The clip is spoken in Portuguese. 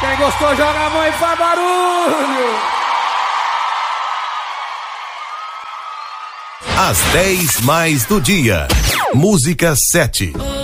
Quem gostou, joga a mão e faz barulho. Às 10 mais do dia. Música 7.